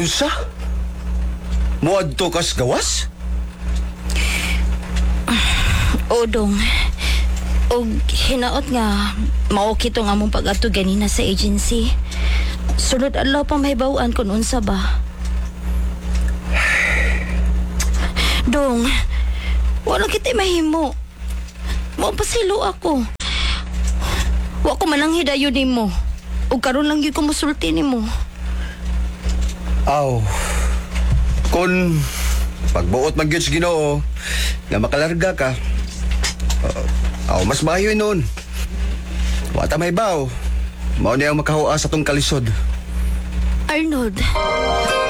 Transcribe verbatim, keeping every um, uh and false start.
Unsa? Muadto kas gawas? O dong. O hinaot nga mao kito nga mong pag-ato ganina sa agency. Sunod adlaw pa may bawaan kun unsa ba. Dong, wala kita mahimo. Mo pasilo ako. Wa ko manang hidayon nimo. Ug karon lang gyud ko musulti nimo. Aw. Kun pagbuot man gyud sa Ginoo nga makalarga ka. Uh, aw mas maayo nun. Wa ta may baw. Mao ni ang makahuas sa tong kalisod. Arnold.